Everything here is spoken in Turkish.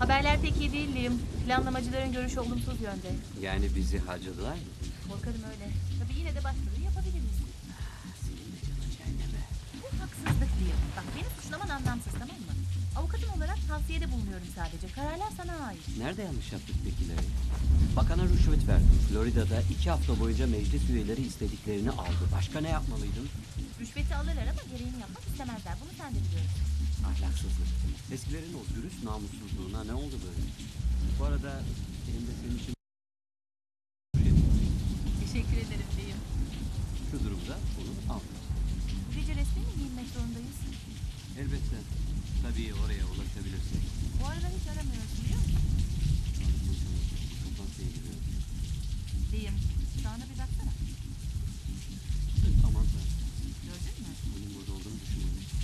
Haberler pek iyi değil Liam. Planlamacıların görüşü olumsuz yönde. Yani bizi harcadılar mı? Korkarım öyle. Tabii yine de başvuruyu yapabiliriz. Senin de canın cehenneme. Bu haksızlık Liam. Bak beni suçlaman anlamsız, tamam mı? Avukatın olarak tavsiyede bulunuyorum sadece. Kararlar sana ait. Nerede yanlış yaptık peki Larry? Bakana rüşvet verdim. Florida'da 2 hafta boyunca meclis üyeleri istediklerini aldı. Başka ne yapmalıydım? Rüşveti alırlar ama gereğini yapmak istemezler. Bunu sen de biliyorsun. Ahlaksızlık. Eskilerin o dürüst namussuzluğuna ne oldu böyle? Bu arada benim de senin için Teşekkür ederim Liam. şu durumda bunu al. Bu gece resmi mi giyinmek zorundayız? Elbette. Tabii oraya ulaşabilirsek. Bu arada hiç aramıyorsun biliyor musun? Toplantıya giriyorum. Liam, sağına bir baksana. Aman tanrım. Gördün mü? Onun burada olduğunu düşünmemiştim.